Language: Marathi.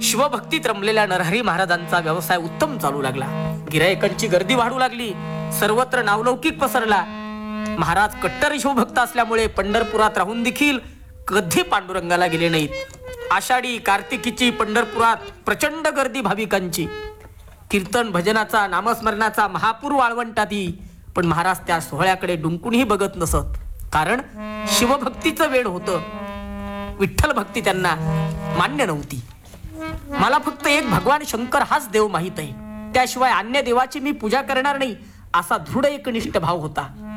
शिवभक्तीत रमलेल्या नरहरी महाराजांचा व्यवसाय उत्तम चालू लागला. गिरायकांची गर्दी वाढू लागली. सर्वत्र नावलौकिक पसरला. महाराज कट्टर शिवभक्त असल्यामुळे पंढरपुरात राहून देखील कधी पांडुरंगाला गेले नाहीत. आषाढी कार्तिकीची पंढरपुरात प्रचंड गर्दी भाविकांची. कीर्तन भजनाचा नामस्मरणाचा महापूर वाळवंटाती. पण महाराज त्या सोहळ्याकडे डुंकूनही बघत नसत. कारण शिवभक्तीचं वेड होतं. विठ्ठल भक्ती त्यांना मान्य नव्हती. मला फक्त एक भगवान शंकर हाच देव माहित आहे, त्याशिवाय अन्य देवाची मी पूजा करणार नाही असा दृढ एकनिष्ठ भाव होता.